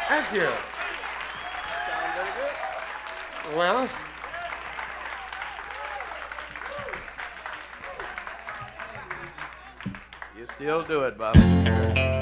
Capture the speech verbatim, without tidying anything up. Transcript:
Thank you. Sound very good. Well, You still do it, Bobby.